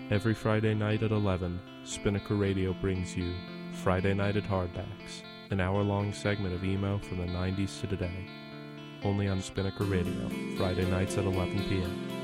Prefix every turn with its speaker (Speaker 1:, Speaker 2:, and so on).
Speaker 1: Every Friday night at 11, Spinnaker Radio brings you Friday Night at Hardbacks, an hour-long segment of emo from the 90s to today. Only on Spinnaker Radio, Friday nights at 11 p.m.